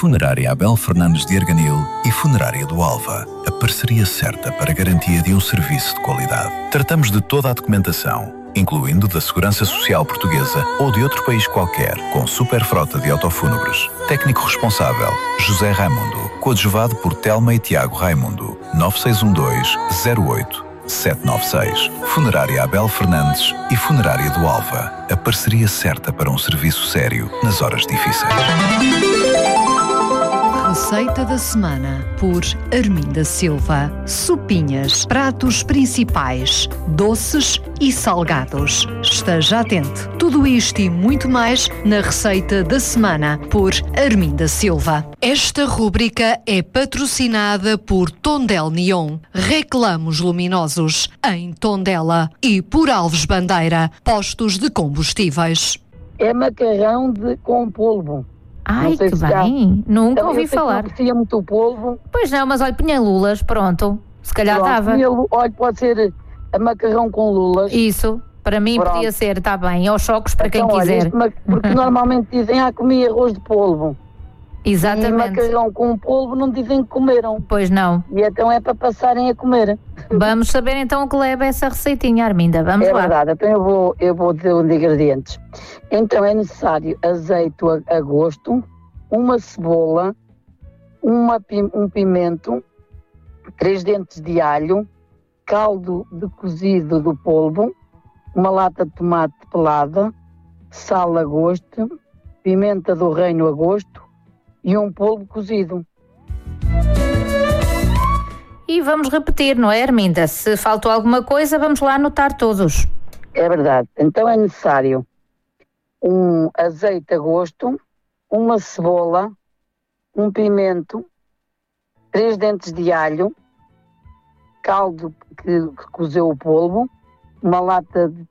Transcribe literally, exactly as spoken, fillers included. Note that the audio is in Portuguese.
Funerária Abel Fernandes de Arganil e Funerária do Alva, a parceria certa para a garantia de um serviço de qualidade. Tratamos de toda a documentação, incluindo da Segurança Social Portuguesa ou de outro país qualquer, com super frota de autofúnebres. Técnico responsável, José Raimundo, coadjuvado por Telma e Tiago Raimundo, nove seis um dois, zero oito, sete nove seis. Funerária Abel Fernandes e Funerária do Alva, a parceria certa para um serviço sério nas horas difíceis. Receita da semana por Arminda Silva. Sopinhas, pratos principais, doces e salgados. Esteja atento. Tudo isto e muito mais na Receita da semana por Arminda Silva. Esta rúbrica é patrocinada por Tondela Neon, reclamos luminosos em Tondela, e por Alves Bandeira, postos de combustíveis. É macarrão de, com polvo. Ai, que bem, nunca então, ouvi eu sei falar. Que não aprecia muito o polvo. Pois não, mas olha, punha lulas, pronto, se calhar dava. Olha, pode ser a macarrão com lulas. Isso, para mim pronto. Podia ser, está bem, aos choques para então, quem quiser. Olha, isto, porque normalmente dizem, ah, comi arroz de polvo. Exatamente. E macarrão com polvo não dizem que comeram. Pois não. E então é para passarem a comer. Vamos saber então o que leva essa receitinha, Arminda, vamos é lá. É verdade, então eu vou, eu vou dizer os ingredientes. Então é necessário azeite a, a gosto, uma cebola, uma, um pimento, três dentes de alho, caldo de cozido do polvo, uma lata de tomate pelada, sal a gosto, pimenta do reino a gosto e um polvo cozido. E vamos repetir, não é, Arminda? Se faltou alguma coisa, vamos lá anotar todos. É verdade. Então é necessário um azeite a gosto, uma cebola, um pimento, três dentes de alho, caldo que, que cozeu o polvo, uma lata de